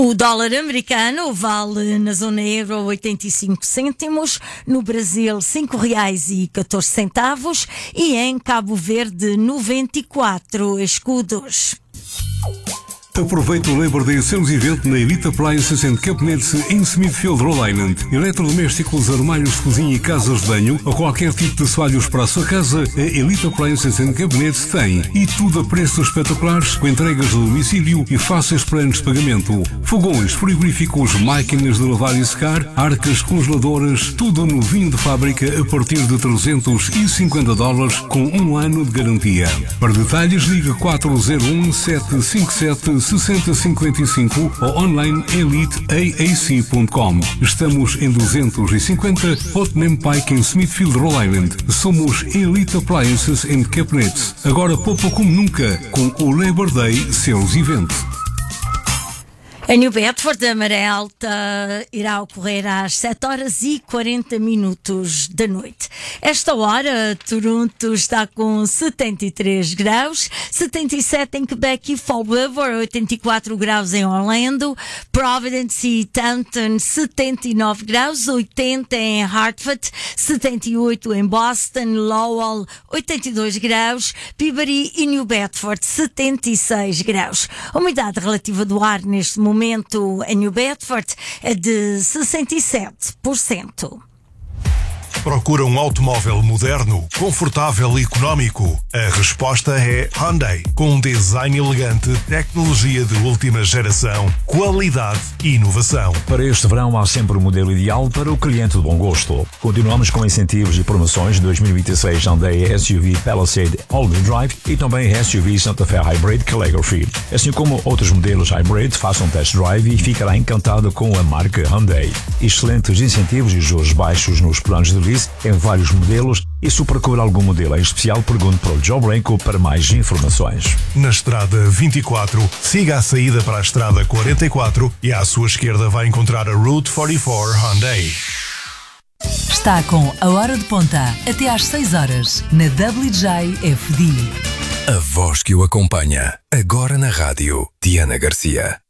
O dólar americano vale na zona euro 85 cêntimos, no Brasil R$5,14 e em Cabo Verde 94 escudos. Aproveita o Labor Day Sales Event na Elite Appliances and Cabinets em Smithfield, Rhode Island. Eletrodomésticos, armários de cozinha e casas de banho, ou qualquer tipo de assoalhos para a sua casa, a Elite Appliances and Cabinets tem. E tudo a preços espetaculares, com entregas de domicílio e fáceis planos de pagamento. Fogões, frigoríficos, máquinas de lavar e secar, arcas congeladoras, tudo novinho de fábrica a partir de $350 com 1 ano de garantia. Para detalhes, liga 401-757-6055 ou online eliteaac.com. Estamos em 250 Putnam Pike em Smithfield, Rhode Island. Somos Elite Appliances and Cabinets. Agora poupa como nunca com o Labor Day Sales Event. Em New Bedford, a maré alta irá ocorrer às 7h40 da noite. Esta hora, Toronto está com 73 graus, 77 em Quebec e Fall River, 84 graus em Orlando, Providence e Taunton, 79 graus, 80 em Hartford, 78 em Boston, Lowell, 82 graus, Peabody e New Bedford, 76 graus. A umidade relativa do ar neste momento em New Bedford é de 67%. Procura um automóvel moderno, confortável e económico? A resposta é Hyundai. Com um design elegante, tecnologia de última geração, qualidade e inovação. Para este verão há sempre o modelo ideal para o cliente de bom gosto. Continuamos com incentivos e promoções 2026 Hyundai SUV Palisade All-Wheel Drive e também SUV Santa Fe Hybrid Calligraphy. Assim como outros modelos Hybrid, faça um test drive e ficará encantado com a marca Hyundai. Excelentes incentivos e juros baixos nos planos de lease em vários modelos, e se procura algum modelo em especial, pergunte para o Joe Branco para mais informações. Na estrada 24, siga a saída para a estrada 44 e à sua esquerda vai encontrar a Route 44 Hyundai. Está com a hora de ponta até às 6h na WJFD. A voz que o acompanha, agora na rádio, Diana Garcia.